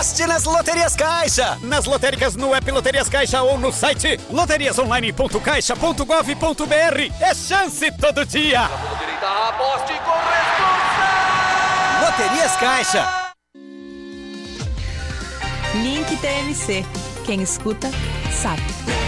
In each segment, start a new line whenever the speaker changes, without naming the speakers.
Aposte nas Loterias Caixa. Nas lotéricas no app Loterias Caixa ou no site loteriasonline.caixa.gov.br. É chance todo dia.
Aposte com responsa.
Loterias Caixa.
Link TMC. Quem escuta, sabe.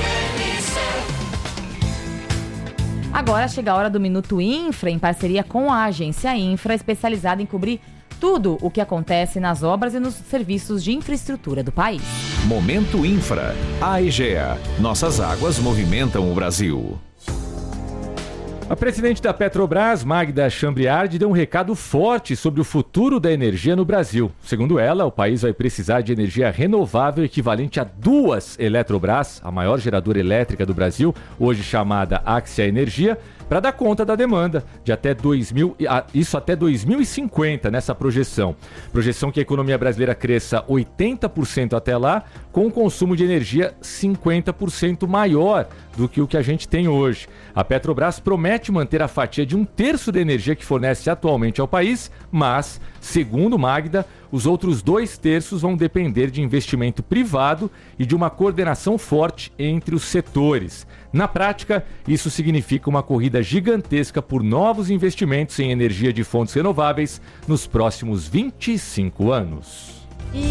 Agora chega a hora do Minuto Infra, em parceria com a agência Infra, especializada em cobrir tudo o que acontece nas obras e nos serviços de infraestrutura do país.
Momento Infra. A Egea. Nossas águas movimentam o Brasil.
A presidente da Petrobras, Magda Chambriard, deu um recado forte sobre o futuro da energia no Brasil. Segundo ela, o país vai precisar de energia renovável equivalente a 2 Eletrobras, a maior geradora elétrica do Brasil, hoje chamada Axia Energia, para dar conta da demanda de até 2050 nessa projeção. Projeção que a economia brasileira cresça 80% até lá, com um consumo de energia 50% maior do que o que a gente tem hoje. A Petrobras promete manter a fatia de 1/3 da energia que fornece atualmente ao país, mas, segundo Magda, os outros 2/3 vão depender de investimento privado e de uma coordenação forte entre os setores. Na prática, isso significa uma corrida gigantesca por novos investimentos em energia de fontes renováveis nos próximos 25 anos.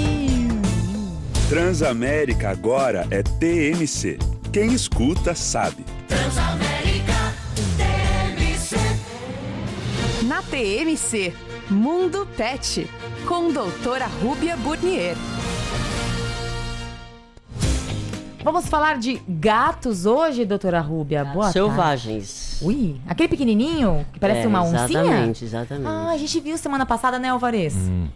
Transamérica agora é TMC. Quem escuta sabe.
Transamérica TMC.
Na TMC, Mundo Pet, com doutora Rúbia Burnier. Vamos falar de gatos hoje, doutora Rúbia? Boa
selvagens.
Tarde. Ui, aquele pequenininho que parece uma oncinha?
Exatamente.
Ah, a gente viu semana passada, né, Alvarez?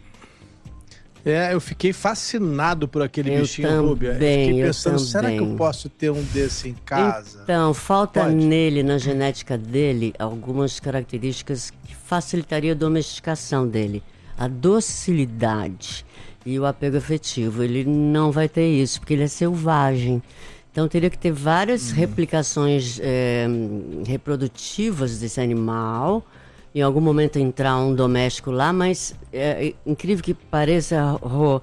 Eu fiquei fascinado por aquele bichinho, Rúbia. Eu fiquei pensando, será que eu posso ter um desse em casa?
Então, falta nele, na genética dele, algumas características que facilitariam a domesticação dele. A docilidade e o apego afetivo. Ele não vai ter isso, porque ele é selvagem. Então, teria que ter várias replicações reprodutivas desse animal. Em algum momento entrar um doméstico lá, mas incrível que pareça, Rô,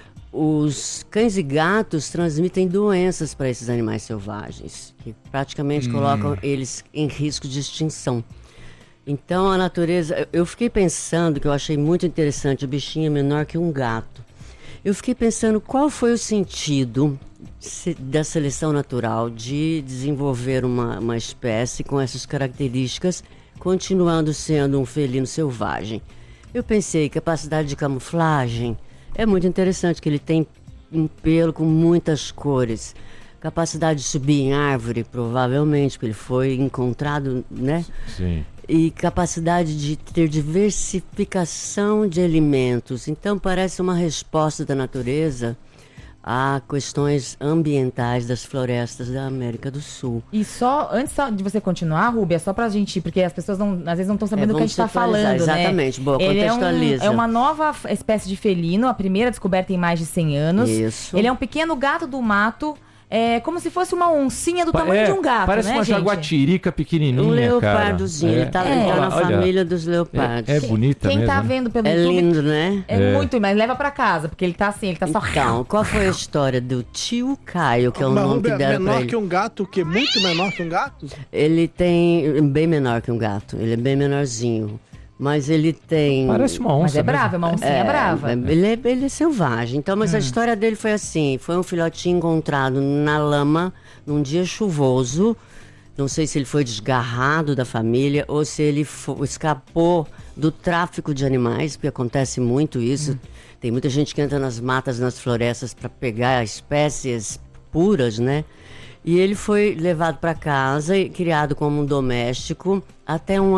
os cães e gatos transmitem doenças para esses animais selvagens, que praticamente colocam eles em risco de extinção. Então a natureza, eu fiquei pensando, que eu achei muito interessante, o bichinho é menor que um gato. Eu fiquei pensando qual foi o sentido da seleção natural de desenvolver uma espécie com essas características, continuando sendo um felino selvagem. Eu pensei, capacidade de camuflagem, é muito interessante que ele tem um pelo com muitas cores. Capacidade de subir em árvore, provavelmente, porque ele foi encontrado, né?
Sim.
E capacidade de ter diversificação de alimentos. Então parece uma resposta da natureza a questões ambientais das florestas da América do Sul.
E só, antes de você continuar, Rúbia, só pra gente, porque as pessoas às vezes não estão sabendo o que a gente tá falando,
exatamente,
né?
Boa, contextualiza.
É uma nova espécie de felino, a primeira descoberta em mais de 100 anos.
Isso.
Ele é um pequeno gato do mato, como se fosse uma oncinha do tamanho de um gato,
parece
né,
uma
gente?
jaguatirica pequenininha,
um leopardozinho, ele tá na família dos leopardos.
É bonita
Quem
mesmo.
tá vendo pelo YouTube...
lindo, né?
Muito, mas leva pra casa, porque ele tá assim, ele tá só...
Então, qual foi a história do tio Caio, que é o nome que deram pra ele?
Menor que um gato, o quê? Muito menor que um gato?
Ele tem... bem menor que um gato, ele é bem menorzinho. Mas ele tem...
Parece uma onça.
Mas é brava, é uma oncinha brava.
Ele é selvagem. Então, mas a história dele foi assim: foi um filhotinho encontrado na lama num dia chuvoso. Não sei se ele foi desgarrado da família ou se ele escapou do tráfico de animais, porque acontece muito isso. Tem muita gente que entra nas matas, nas florestas para pegar espécies puras, né? E ele foi levado para casa e criado como um doméstico até um